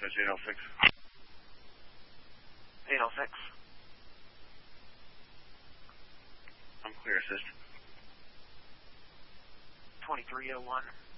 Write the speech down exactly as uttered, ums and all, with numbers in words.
Dispatch eight oh six. eight oh six. I'm clear, assist. twenty-three oh one.